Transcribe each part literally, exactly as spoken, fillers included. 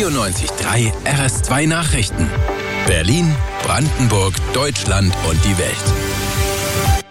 vierundneunzig Komma drei R S zwei Nachrichten. Berlin, Brandenburg, Deutschland und die Welt.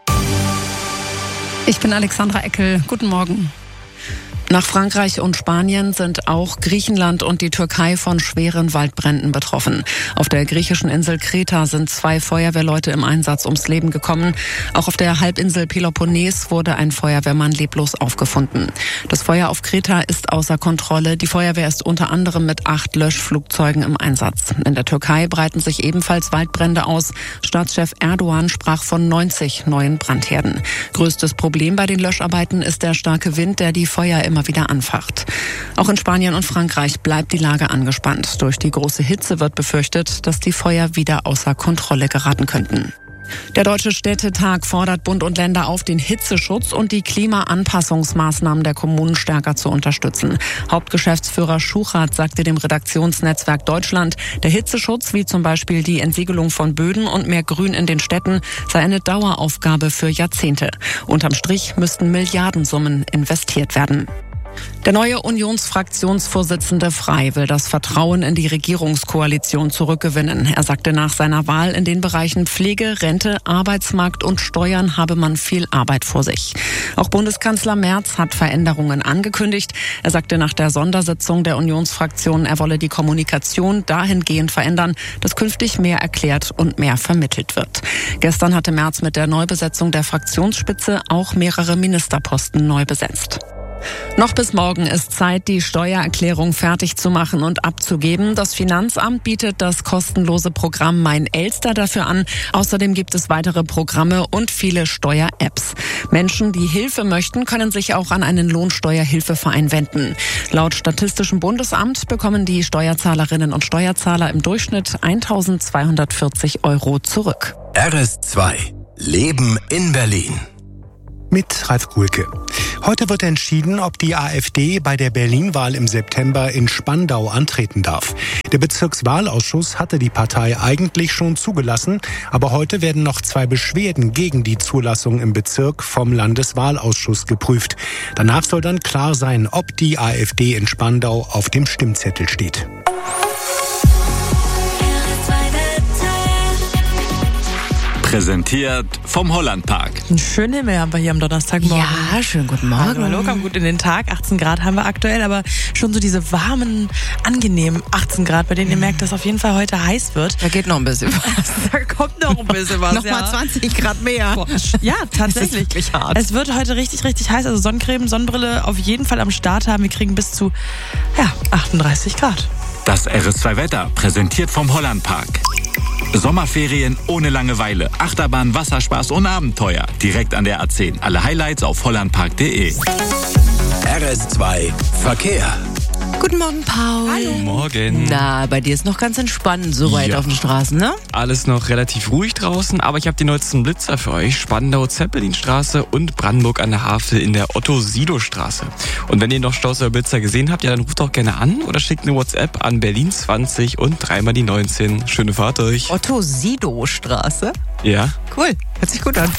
Ich bin Alexandra Eckel. Guten Morgen. Nach Frankreich und Spanien sind auch Griechenland und die Türkei von schweren Waldbränden betroffen. Auf der griechischen Insel Kreta sind zwei Feuerwehrleute im Einsatz ums Leben gekommen. Auch auf der Halbinsel Peloponnes wurde ein Feuerwehrmann leblos aufgefunden. Das Feuer auf Kreta ist außer Kontrolle. Die Feuerwehr ist unter anderem mit acht Löschflugzeugen im Einsatz. In der Türkei breiten sich ebenfalls Waldbrände aus. Staatschef Erdogan sprach von neunzig neuen Brandherden. Größtes Problem bei den Löscharbeiten ist der starke Wind, der die Feuer immer wieder anfacht. Auch in Spanien und Frankreich bleibt die Lage angespannt. Durch die große Hitze wird befürchtet, dass die Feuer wieder außer Kontrolle geraten könnten. Der Deutsche Städtetag fordert Bund und Länder auf, den Hitzeschutz und die Klimaanpassungsmaßnahmen der Kommunen stärker zu unterstützen. Hauptgeschäftsführer Schuchart sagte dem Redaktionsnetzwerk Deutschland, der Hitzeschutz, wie zum Beispiel die Entsiegelung von Böden und mehr Grün in den Städten, sei eine Daueraufgabe für Jahrzehnte. Unterm Strich müssten Milliardensummen investiert werden. Der neue Unionsfraktionsvorsitzende Frey will das Vertrauen in die Regierungskoalition zurückgewinnen. Er sagte nach seiner Wahl, in den Bereichen Pflege, Rente, Arbeitsmarkt und Steuern habe man viel Arbeit vor sich. Auch Bundeskanzler Merz hat Veränderungen angekündigt. Er sagte nach der Sondersitzung der Unionsfraktion, er wolle die Kommunikation dahingehend verändern, dass künftig mehr erklärt und mehr vermittelt wird. Gestern hatte Merz mit der Neubesetzung der Fraktionsspitze auch mehrere Ministerposten neu besetzt. Noch bis morgen ist Zeit, die Steuererklärung fertig zu machen und abzugeben. Das Finanzamt bietet das kostenlose Programm Mein Elster dafür an. Außerdem gibt es weitere Programme und viele Steuer-Apps. Menschen, die Hilfe möchten, können sich auch an einen Lohnsteuerhilfeverein wenden. Laut Statistischem Bundesamt bekommen die Steuerzahlerinnen und Steuerzahler im Durchschnitt eintausendzweihundertvierzig Euro zurück. R S zwei. Leben in Berlin. Mit Ralf Kuhlke. Heute wird entschieden, ob die AfD bei der Berlin-Wahl im September in Spandau antreten darf. Der Bezirkswahlausschuss hatte die Partei eigentlich schon zugelassen, aber heute werden noch zwei Beschwerden gegen die Zulassung im Bezirk vom Landeswahlausschuss geprüft. Danach soll dann klar sein, ob die AfD in Spandau auf dem Stimmzettel steht. Präsentiert vom Hollandpark. Einen schönen Himmel haben wir hier am Donnerstagmorgen. Ja, schönen guten Morgen. Hallo, hallo, kommt gut in den Tag. achtzehn Grad haben wir aktuell, aber schon so diese warmen, angenehmen achtzehn Grad, bei denen ihr merkt, dass auf jeden Fall heute heiß wird. Da geht noch ein bisschen was. Da kommt noch ein bisschen was. Nochmal ja. zwanzig Grad mehr. Boah, ja, tatsächlich. Das ist wirklich hart. Es wird heute richtig, richtig heiß. Also Sonnencreme, Sonnenbrille auf jeden Fall am Start haben. Wir kriegen bis zu ja, achtunddreißig Grad. Das R S zwei Wetter, präsentiert vom Hollandpark. Sommerferien ohne Langeweile, Achterbahn, Wasserspaß und Abenteuer. Direkt an der A zehn. Alle Highlights auf hollandpark punkt de. R S zwei. Verkehr. Guten Morgen, Paul. Hallo. Morgen. Na, bei dir ist noch ganz entspannt soweit Ja. auf den Straßen, ne? Alles noch relativ ruhig draußen, aber ich habe die neuesten Blitzer für euch. Spandau, Zeppelinstraße und Brandenburg an der Havel in der Otto-Sido-Straße. Und wenn ihr noch Staus oder Blitzer gesehen habt, ja, dann ruft doch gerne an oder schickt eine WhatsApp an Berlin zwanzig und dreimal die neunzehn. Schöne Fahrt euch. Otto-Sido-Straße. Ja. Cool, hört sich gut an.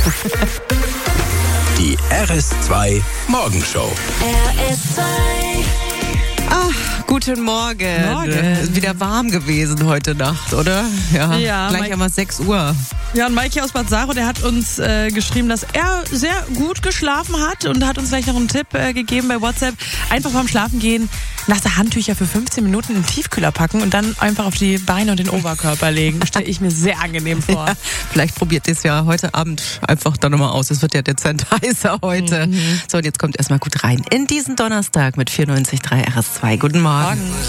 Die R S zwei Morgenshow. R S zwei. Ach, guten Morgen. Morgen. Ist wieder warm gewesen heute Nacht, oder? Ja. Ja, Gleich Mike- haben wir sechs Uhr. Ja, und Maike aus Bad Saro, der hat uns äh, geschrieben, dass er sehr gut geschlafen hat und hat uns gleich noch einen Tipp äh, gegeben bei WhatsApp. Einfach beim Schlafen gehen, nasse Handtücher für fünfzehn Minuten in den Tiefkühler packen und dann einfach auf die Beine und den Oberkörper legen. Stelle ich mir sehr angenehm vor. Ja, vielleicht probiert ihr es ja heute Abend einfach dann nochmal aus. Es wird ja dezent heißer heute. Mhm. So, und jetzt kommt erstmal gut rein in diesen Donnerstag mit vierundneunzig Komma drei R S zwei. Guten Morgen. Morgen.